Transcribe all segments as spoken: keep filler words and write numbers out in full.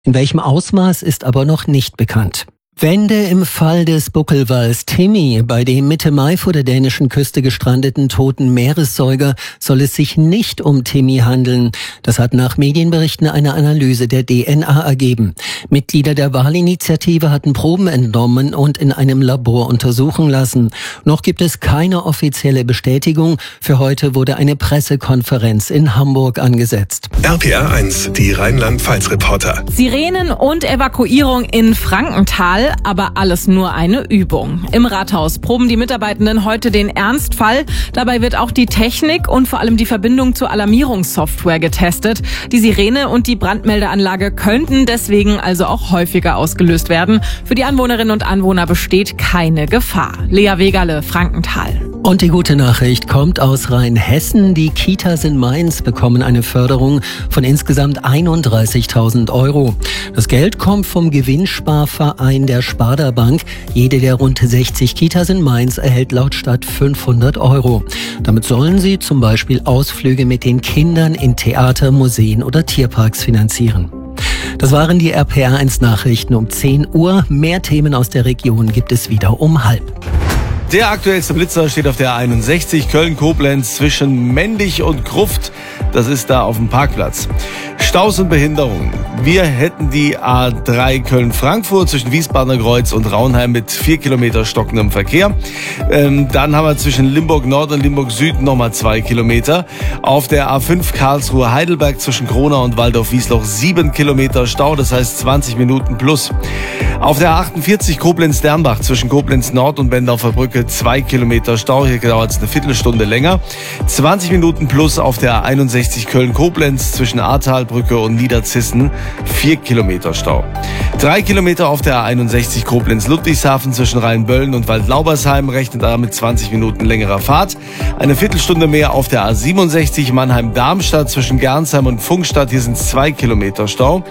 In welchem Ausmaß ist aber noch nicht bekannt. Wende im Fall des Buckelwals Timmy. Bei dem Mitte Mai vor der dänischen Küste gestrandeten toten Meeressäuger soll es sich nicht um Timmy handeln. Das hat nach Medienberichten eine Analyse der D N A ergeben. Mitglieder der Walinitiative hatten Proben entnommen und in einem Labor untersuchen lassen. Noch gibt es keine offizielle Bestätigung. Für heute wurde eine Pressekonferenz in Hamburg angesetzt. R P R eins, die Rheinland-Pfalz-Reporter. Sirenen und Evakuierung in Frankenthal. Aber alles nur eine Übung. Im Rathaus proben die Mitarbeitenden heute den Ernstfall. Dabei wird auch die Technik und vor allem die Verbindung zur Alarmierungssoftware getestet. Die Sirene und die Brandmeldeanlage könnten deswegen also auch häufiger ausgelöst werden. Für die Anwohnerinnen und Anwohner besteht keine Gefahr. Lea Wegerle, Frankenthal. Und die gute Nachricht kommt aus Rheinhessen. Die Kitas in Mainz bekommen eine Förderung von insgesamt einunddreißigtausend Euro. Das Geld kommt vom Gewinnsparverein der Sparda Bank. Jede der rund sechzig Kitas in Mainz erhält laut Stadt fünfhundert Euro. Damit sollen sie zum Beispiel Ausflüge mit den Kindern in Theater, Museen oder Tierparks finanzieren. Das waren die R P R eins Nachrichten um zehn Uhr. Mehr Themen aus der Region gibt es wieder um halb. Der aktuellste Blitzer steht auf der einundsechzig Köln-Koblenz zwischen Mendig und Gruft. Das ist da auf dem Parkplatz. Staus und Behinderungen. Wir hätten die A drei Köln-Frankfurt zwischen Wiesbadener Kreuz und Raunheim mit vier Kilometer stockendem Verkehr. Ähm, dann haben wir zwischen Limburg Nord und Limburg Süd nochmal zwei Kilometer. Auf der A fünf Karlsruhe-Heidelberg zwischen Kronau und Waldorf-Wiesloch sieben Kilometer Stau, das heißt zwanzig Minuten plus. Auf der A achtundvierzig Koblenz-Dernbach zwischen Koblenz Nord und Bendorfer Brücke zwei Kilometer Stau. Hier dauert es eine Viertelstunde länger. zwanzig Minuten plus auf der A einundsechzig Köln-Koblenz zwischen Ahrtalbrücke und Niederzissen vier Kilometer Stau. drei Kilometer auf der A einundsechzig Koblenz-Ludwigshafen zwischen Rheinböllen und Waldlaubersheim rechnet da mit zwanzig Minuten längerer Fahrt. Eine Viertelstunde mehr auf der A siebenundsechzig Mannheim-Darmstadt zwischen Gernsheim und Pfungstadt. Hier sind es zwei Kilometer Stau.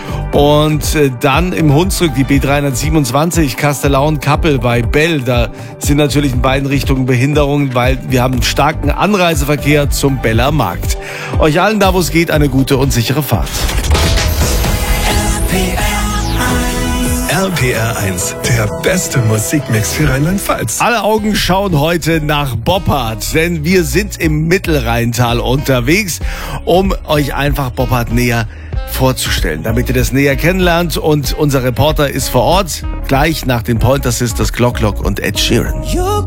Und äh, dann im Hunsrück die B dreihundertsiebenundzwanzig Kastellaun-Kappel bei Bell. Da sind natürlich in beiden Richtungen Behinderungen, weil wir haben einen starken Anreiseverkehr zum Beller Markt. Euch allen da, wo es geht, eine gute und sichere Fahrt. R P R eins, der beste Musikmix für Rheinland-Pfalz. Alle Augen schauen heute nach Boppard, denn wir sind im Mittelrheintal unterwegs, um euch einfach Boppard näher vorzustellen, damit ihr das näher kennenlernt. Und unser Reporter ist vor Ort, gleich nach den Pointer Sisters, Glock Glock und Ed Sheeran.